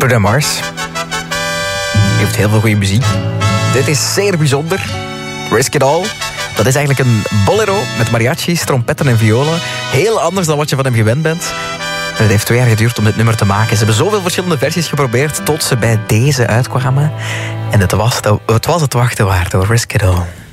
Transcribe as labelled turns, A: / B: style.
A: Bruno Mars heeft heel veel goede muziek. Dit is zeer bijzonder. Risk It All. Dat is eigenlijk een bolero met mariachis, trompetten en violen. Heel anders dan wat je van hem gewend bent. En het heeft 2 jaar geduurd om dit nummer te maken. Ze hebben zoveel verschillende versies geprobeerd tot ze bij deze uitkwamen. En het was het wachten waard, door Risk It All.